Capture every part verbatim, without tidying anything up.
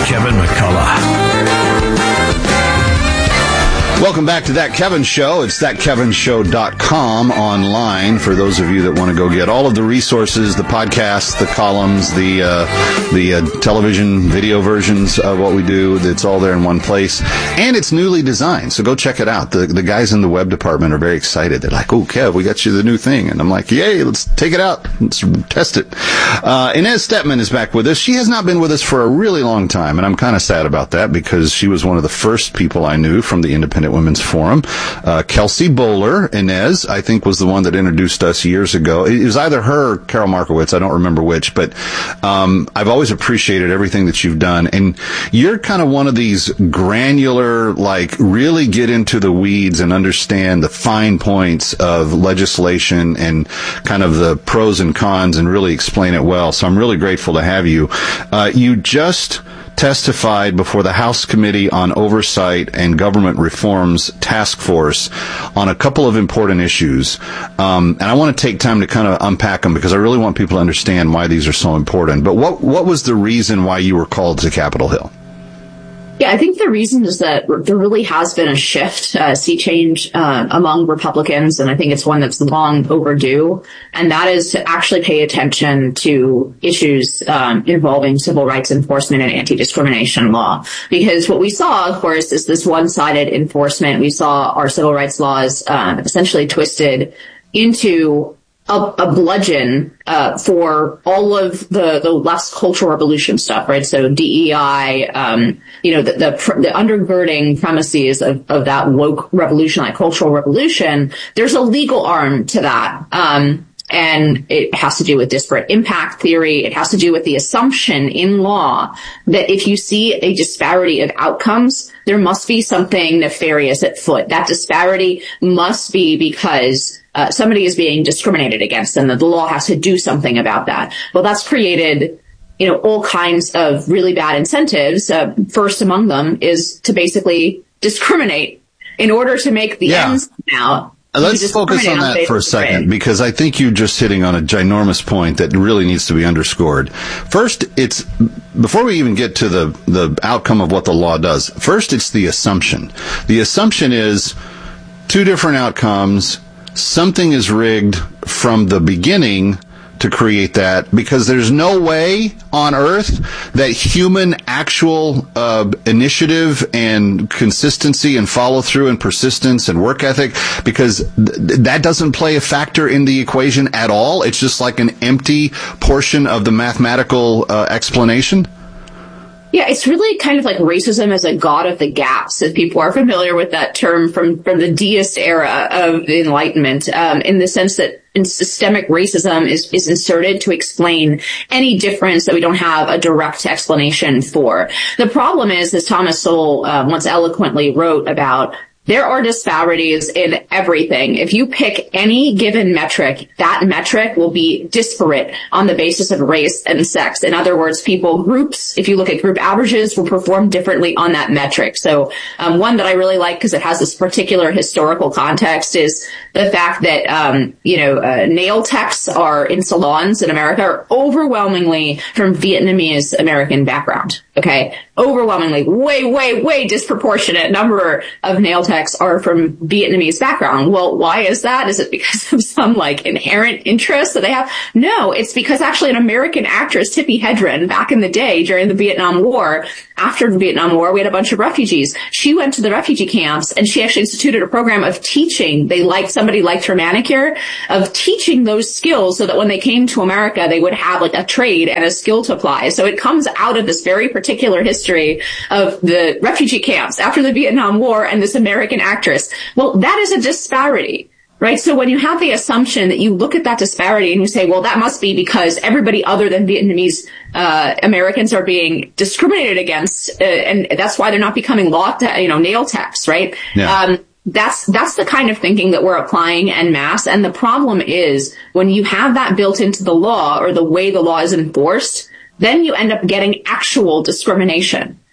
Kevin McCullough. Welcome back to That Kevin Show. It's that kevin show dot com online for those of you that want to go get all of the resources, the podcasts, the columns, the uh, the uh, television video versions of what we do. It's all there in one place. And it's newly designed, so go check it out. The the guys in the web department are very excited. They're like, oh, Kev, we got you the new thing. And I'm like, yay, let's take it out. Let's test it. Uh, Inez Stepman is back with us. She has not been with us for a really long time, and I'm kind of sad about that because she was one of the first people I knew from the Independent Women's Forum. Uh, Kelsey Bowler, Inez, I think, was the one that introduced us years ago. It was either her or Carol Markowitz. I don't remember which, but um, I've always appreciated everything that you've done. And you're kind of one of these granular, like, really get into the weeds and understand the fine points of legislation and kind of the pros and cons and really explain it well. So I'm really grateful to have you. Uh, you just testified before the House Committee on Oversight and Government Reform's task force on a couple of important issues. Um, and I want to take time to kind of unpack them because I really want people to understand why these are so important. But what, what was the reason why you were called to Capitol Hill? Yeah, I think the reason is that there really has been a shift, a sea change uh, among Republicans, and I think it's one that's long overdue, and that is to actually pay attention to issues um, involving civil rights enforcement and anti-discrimination law. Because what we saw, of course, is this one-sided enforcement. We saw our civil rights laws uh, essentially twisted into A, a bludgeon uh, for all of the, the left's cultural revolution stuff, right? So D E I, um, you know, the, the, the undergirding premises of, of that woke revolution, like cultural revolution. There's a legal arm to that. Um, and it has to do with disparate impact theory. It has to do with the assumption in law that if you see a disparity of outcomes, there must be something nefarious at foot. That disparity must be because Uh, somebody is being discriminated against and that the law has to do something about that. Well, that's created, you know, all kinds of really bad incentives. Uh, first among them is to basically discriminate in order to make the yeah. ends come out. Let's focus on that for a second, because I think you're just hitting on a ginormous point that really needs to be underscored. First, it's, before we even get to the, the outcome of what the law does, first it's the assumption. The assumption is two different outcomes. Something is rigged from the beginning to create that, because there's no way on earth that human actual uh, initiative and consistency and follow through and persistence and work ethic, because th- that doesn't play a factor in the equation at all. It's just like an empty portion of the mathematical uh, explanation. Yeah, it's really kind of like racism as a god of the gaps, if people are familiar with that term from, from the deist era of the Enlightenment, um, in the sense that in systemic racism is, is inserted to explain any difference that we don't have a direct explanation for. The problem is, as Thomas Sowell uh, once eloquently wrote about, there are disparities in everything. If you pick any given metric, that metric will be disparate on the basis of race and sex. In other words, people, groups, if you look at group averages, will perform differently on that metric. So um, one that I really like, because it has this particular historical context, is the fact that, um, you know, uh, nail techs are in salons in America are overwhelmingly from Vietnamese American background. Okay. Overwhelmingly, way, way, way disproportionate number of nail techs are from Vietnamese background. Well, why is that? Is it because of some like inherent interest that they have? No, it's because actually an American actress, Tippi Hedren, back in the day during the Vietnam War, after the Vietnam War, we had a bunch of refugees. She went to the refugee camps and she actually instituted a program of teaching. They liked, somebody liked her manicure, of teaching those skills so that when they came to America, they would have like a trade and a skill to apply. So it comes out of this very particular history of the refugee camps after the Vietnam War and this American actress. Well, that is a disparity. Right. So when you have the assumption that you look at that disparity and you say, well, that must be because everybody other than Vietnamese uh Americans are being discriminated against, uh, and that's why they're not becoming law, te- you know, nail techs. Right. Yeah. Um, that's that's the kind of thinking that we're applying en masse. And the problem is when you have that built into the law or the way the law is enforced, then you end up getting actual discrimination.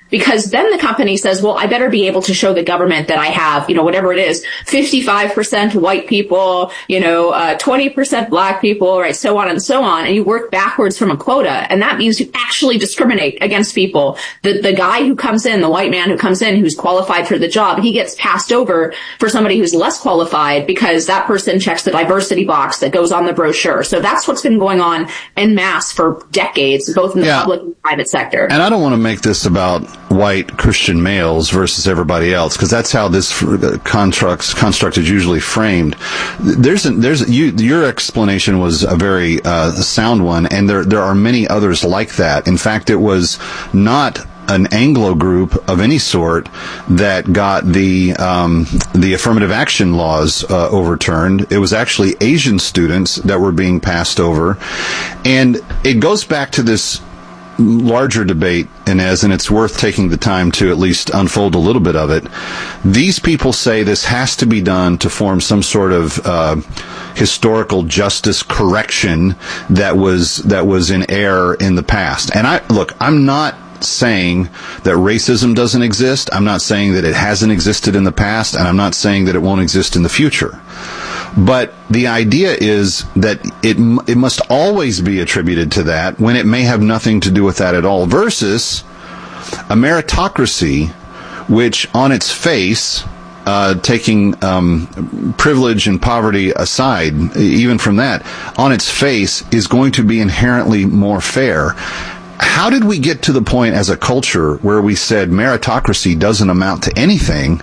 because then the company says, well, I better be able to show the government that I have, you know, whatever it is, fifty-five percent white people, you know, uh, twenty percent black people, right, so on and so on. And you work backwards from a quota. And that means you actually discriminate against people. The, the guy who comes in, the white man who comes in, who's qualified for the job, he gets passed over for somebody who's less qualified because that person checks the diversity box that goes on the brochure. So that's what's been going on en masse for decades, both in the yeah. public and private sector. And I don't want to make this about white Christian males versus everybody else, because that's how this construct construct is usually framed. There's an, there's you, your explanation was a very uh, sound one, and there there are many others like that. In fact, it was not an Anglo group of any sort that got the um, the affirmative action laws uh, overturned. It was actually Asian students that were being passed over, and it goes back to this larger debate, Inez, and it's worth taking the time to at least unfold a little bit of it. These people say this has to be done to form some sort of uh, historical justice correction that was that was in error in the past. And I look, I'm not saying that racism doesn't exist. I'm not saying that it hasn't existed in the past, and I'm not saying that it won't exist in the future. But the idea is that it it must always be attributed to that when it may have nothing to do with that at all, versus a meritocracy, which on its face, uh, taking um, privilege and poverty aside, even from that, on its face is going to be inherently more fair. How did we get to the point as a culture where we said meritocracy doesn't amount to anything,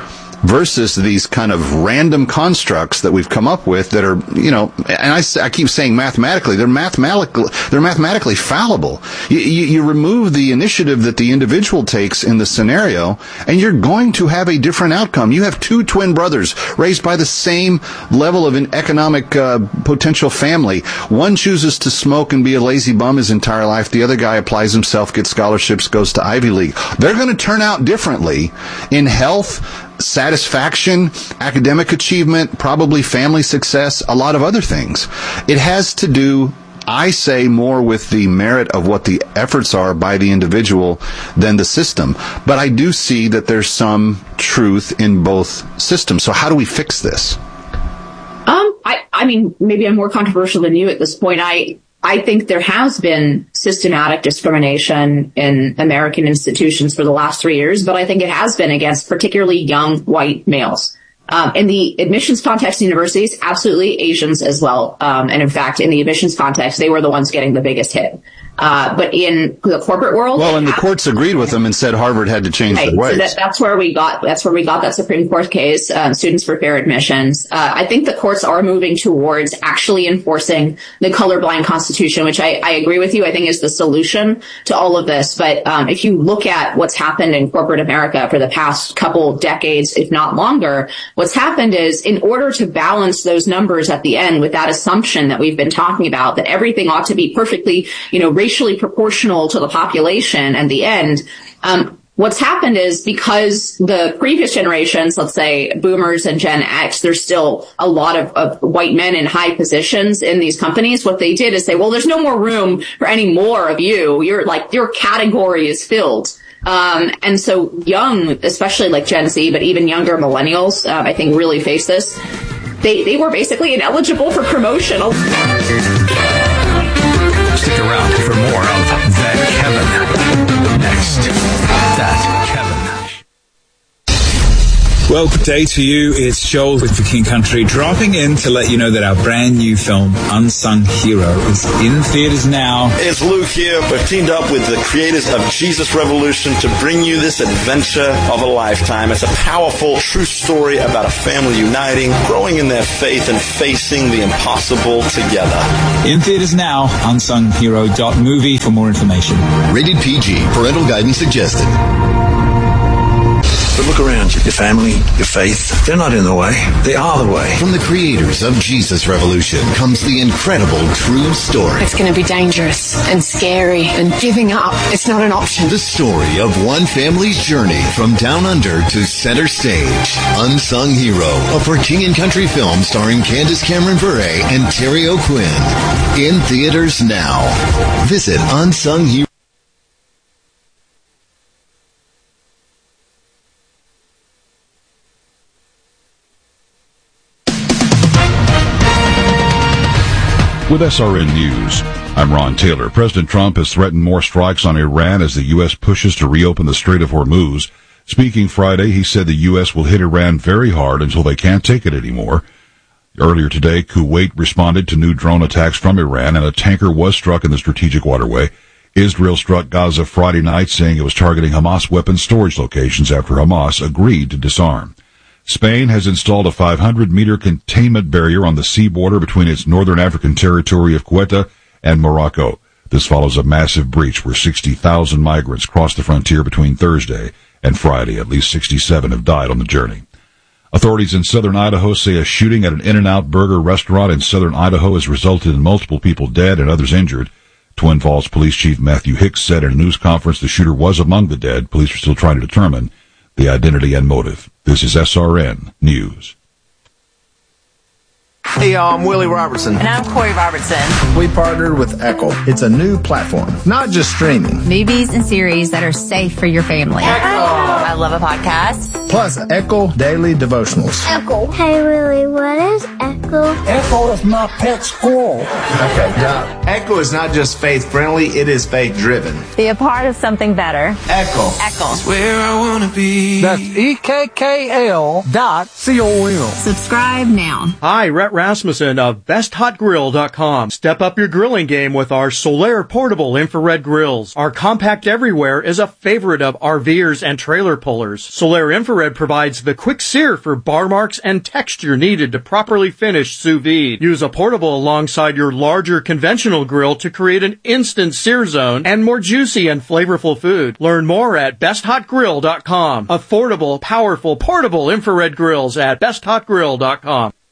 versus these kind of random constructs that we've come up with that are, you know, and I, I keep saying mathematically, they're mathematically, they're mathematically fallible. You, you, you remove the initiative that the individual takes in the scenario, and you're going to have a different outcome. You have two twin brothers raised by the same level of an economic uh, potential family. One chooses to smoke and be a lazy bum his entire life. The other guy applies himself, gets scholarships, goes to Ivy League. They're going to turn out differently in health, satisfaction, academic achievement, probably family success, a lot of other things. It has to do, I say, more with the merit of what the efforts are by the individual than the system. But I do see that there's some truth in both systems. So how do we fix this? Um, I, I mean, maybe I'm more controversial than you at this point. I, I think there has been systematic discrimination in American institutions for the last three years, but I think it has been against particularly young white males. Um, in the admissions context, universities, absolutely Asians as well. Um, and in fact, in the admissions context, they were the ones getting the biggest hit. Uh, but in the corporate world, well, and the courts agreed with them and said Harvard had to change right, their ways. So that, that's where we got. That's where we got that Supreme Court case, um, Students for Fair Admissions. Uh, I think the courts are moving towards actually enforcing the colorblind Constitution, which I, I agree with you. I think is the solution to all of this. But um, if you look at what's happened in corporate America for the past couple decades, if not longer, what's happened is, in order to balance those numbers at the end with that assumption that we've been talking about, that everything ought to be perfectly, you know, racially proportional to the population and the end, um, what's happened is, because the previous generations, let's say boomers and Gen X, there's still a lot of, of white men in high positions in these companies. What they did is say, well, there's no more room for any more of you. You're like, your category is filled. Um, and so young, especially like Gen Z, but even younger millennials, uh, I think really face this. They, they were basically ineligible for promotion. Stick around for more of That Kevin. Next, That Kevin. Well, good day to you. It's Joel with The King Country, dropping in to let you know that our brand new film, Unsung Hero, is in theaters now. It's Luke here. We've teamed up with the creators of Jesus Revolution to bring you this adventure of a lifetime. It's a powerful, true story about a family uniting, growing in their faith, and facing the impossible together. In theaters now, unsung hero dot movie for more information. Rated P G. Parental guidance suggested. But look around you. Your family, your faith, they're not in the way. They are the way. From the creators of Jesus Revolution comes the incredible true story. It's going to be dangerous and scary, and giving up, it's not an option. The story of one family's journey from down under to center stage. Unsung Hero, a For King and Country film starring Candace Cameron Bure and Terry O'Quinn. In theaters now. Visit Unsung Hero. with S R N News. I'm Ron Taylor. President Trump has threatened more strikes on Iran as the U S pushes to reopen the Strait of Hormuz. Speaking Friday, he said the U S will hit Iran very hard until they can't take it anymore. Earlier today, Kuwait responded to new drone attacks from Iran, and a tanker was struck in the strategic waterway. Israel struck Gaza Friday night, saying it was targeting Hamas weapons storage locations after Hamas agreed to disarm. Spain has installed a five hundred meter containment barrier on the sea border between its northern African territory of Ceuta and Morocco. This follows a massive breach where sixty thousand migrants crossed the frontier between Thursday and Friday. At least sixty-seven have died on the journey. Authorities in southern Idaho say a shooting at an In-N-Out Burger restaurant in southern Idaho has resulted in multiple people dead and others injured. Twin Falls Police Chief Matthew Hicks said in a news conference the shooter was among the dead. Police are still trying to determine the identity and motive. This is S R N News. Hey, y'all, I'm Willie Robertson. And I'm Corey Robertson. We partnered with Echo. It's a new platform, not just streaming. Movies and series that are safe for your family. Echo! I love a podcast. Plus, Echo Daily Devotionals. Echo. Hey, Willie, what is Echo? Echo is my pet squirrel. Okay, yeah. Echo is not just faith-friendly, it is faith-driven. Be a part of something better. Echo. Echo. It's where I want to be. That's E K K L dot C O M. Subscribe now. Hi, Rhett Rasmussen of best hot grill dot com. Step up your grilling game with our Solaire portable infrared grills. Our compact everywhere is a favorite of RVers and trailer pullers. Solaire infrared provides the quick sear for bar marks and texture needed to properly finish sous vide. Use a portable alongside your larger conventional grill to create an instant sear zone and more juicy and flavorful food. Learn more at best hot grill dot com. Affordable, powerful, portable infrared grills at best hot grill dot com.